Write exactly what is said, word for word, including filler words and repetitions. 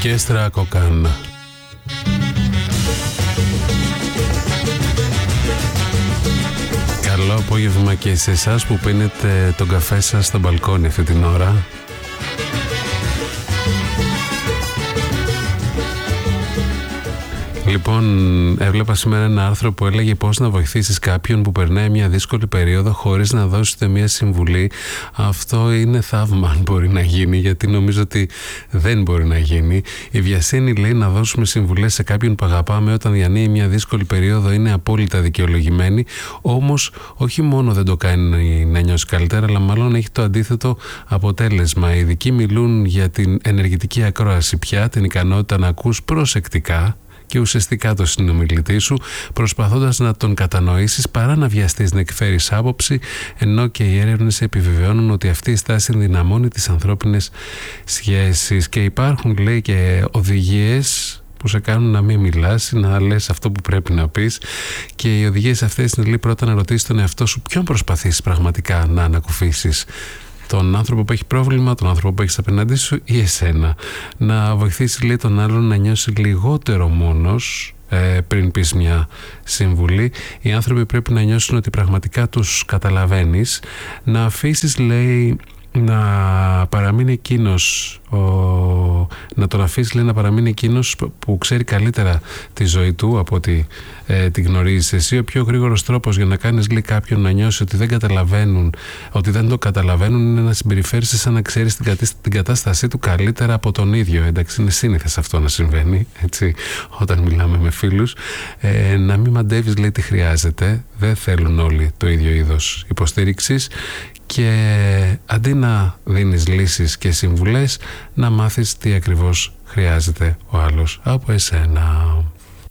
Ορκέστρα Κοκάν. Καλό απόγευμα και σε εσάς που πίνετε τον καφέ σας στο μπαλκόνι αυτή την ώρα. Λοιπόν, έβλεπα σήμερα ένα άρθρο που έλεγε πώς να βοηθήσεις κάποιον που περνάει μια δύσκολη περίοδο χωρίς να δώσεις ούτε μια συμβουλή. Αυτό είναι θαύμα αν μπορεί να γίνει, γιατί νομίζω ότι δεν μπορεί να γίνει. Η βιασύνη λέει να δώσουμε συμβουλές σε κάποιον που αγαπάμε όταν διανύει μια δύσκολη περίοδο είναι απόλυτα δικαιολογημένη. Όμως, όχι μόνο δεν το κάνει να νιώσει καλύτερα, αλλά μάλλον έχει το αντίθετο αποτέλεσμα. Οι ειδικοί μιλούν για την ενεργητική ακρόαση πια, την ικανότητα να ακούς προσεκτικά και ουσιαστικά το συνομιλητή σου, προσπαθώντας να τον κατανοήσεις παρά να βιαστείς να εκφέρεις άποψη, ενώ και οι έρευνες επιβεβαιώνουν ότι αυτή η στάση ενδυναμώνει τις ανθρώπινες σχέσεις. Και υπάρχουν, λέει, και οδηγίες που σε κάνουν να μην μιλάς, να λες αυτό που πρέπει να πεις, και οι οδηγίες αυτές είναι, λέει, πρώτα να ρωτήσεις τον εαυτό σου ποιον προσπαθείς πραγματικά να ανακουφίσεις. Τον άνθρωπο που έχει πρόβλημα, τον άνθρωπο που έχεις απέναντί σου ή εσένα. Να βοηθήσει, λέει, τον άλλον να νιώσει λιγότερο μόνος ε, πριν πεις μια συμβουλή. Οι άνθρωποι πρέπει να νιώσουν ότι πραγματικά τους καταλαβαίνεις. Να αφήσεις, λέει, να παραμείνει εκείνος, ο... να τον αφήσει, λέει, να παραμείνει εκείνος που ξέρει καλύτερα τη ζωή του από ότι ε, την γνωρίζεις εσύ. Ο πιο γρήγορος τρόπος για να κάνεις, λέει, κάποιον να νιώσει ότι δεν καταλαβαίνουν, ότι δεν το καταλαβαίνουν, είναι να συμπεριφέρεσαι σαν να ξέρεις την, κατή... την κατάστασή του καλύτερα από τον ίδιο. Εντάξει, είναι σύνηθες αυτό να συμβαίνει, έτσι, όταν μιλάμε με φίλους. Ε, να μην μαντεύεις, λέει, τι χρειάζεται. Δεν θέλουν όλοι το ίδιο είδος υποστήριξης. Και αντί να δίνεις λύσεις και συμβουλές, να μάθεις τι ακριβώς χρειάζεται ο άλλος από εσένα.